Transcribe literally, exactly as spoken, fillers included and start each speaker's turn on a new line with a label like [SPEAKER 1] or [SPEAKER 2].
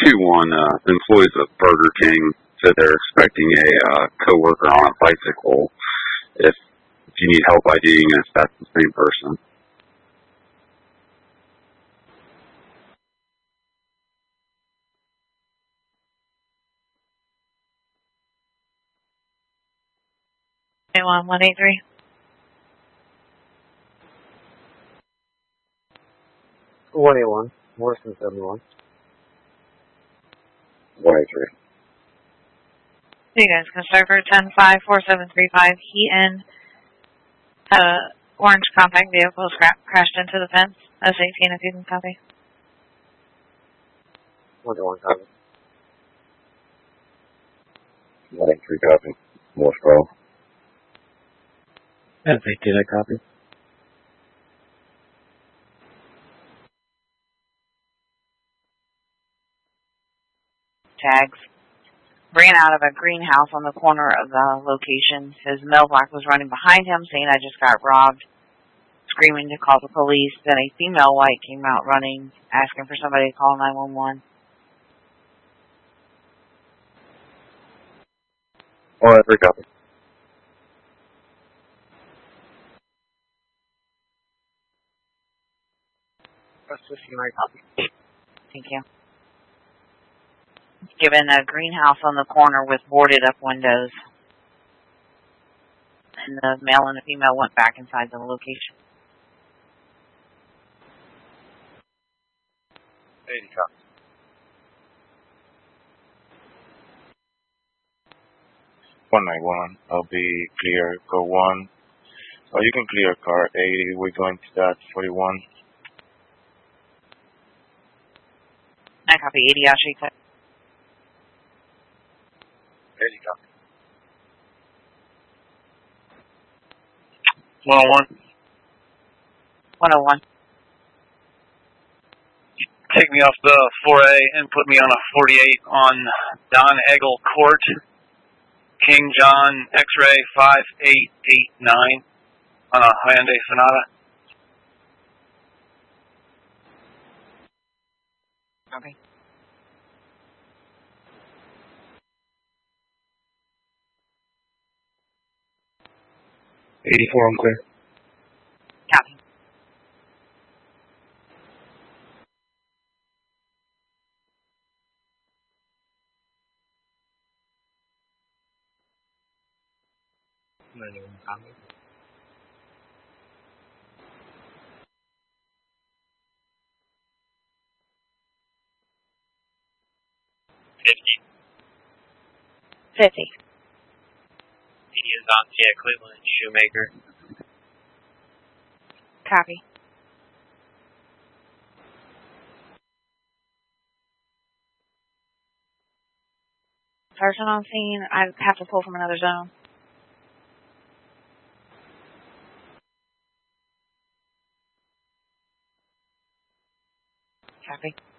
[SPEAKER 1] two one, uh, employees of Burger King said they're expecting a uh, coworker on a bicycle. If, if you need help IDing if that's the same person.
[SPEAKER 2] Anyone, one eight three.
[SPEAKER 3] one eight one, Morrison seventy-one.
[SPEAKER 1] one eight three.
[SPEAKER 2] You guys can start for ten five four seven three five. Heaton had a orange compact vehicle scrap crashed into the fence. S eighteen, if you can copy.
[SPEAKER 3] one eight one, copy.
[SPEAKER 1] one eight three, copy. Morse call.
[SPEAKER 3] S eighteen, I copy.
[SPEAKER 2] Tags. Ran out of a greenhouse on the corner of the location. His mailbox was running behind him, saying, "I just got robbed," screaming to call the police. Then a female white came out running, asking for somebody to call nine one one.
[SPEAKER 1] one eight three, copy.
[SPEAKER 3] S fifteen, I copy.
[SPEAKER 2] Thank you. Given a greenhouse on the corner with boarded up windows. And the male and the female went back inside the location.
[SPEAKER 3] eighty, copy.
[SPEAKER 4] one nine one, I'll be clear, go one. Oh, you can clear car eighty, we're going to that forty-one.
[SPEAKER 2] I copy eighty, I'll shoot that.
[SPEAKER 3] eighty, copy.
[SPEAKER 5] one oh one.
[SPEAKER 2] one oh one.
[SPEAKER 5] Take me off the four A and put me on a forty-eight on Don Eggle Court, King John X-ray five eight eight nine on a Hyundai Sonata.
[SPEAKER 2] Okay.
[SPEAKER 4] eighty-four, I'm clear.
[SPEAKER 2] Copy.
[SPEAKER 3] ninety-one, copy.
[SPEAKER 5] fifty.
[SPEAKER 2] fifty.
[SPEAKER 5] He is on yeah, Cleveland Shoemaker.
[SPEAKER 2] Copy. Person on scene, I have to pull from another zone. Copy.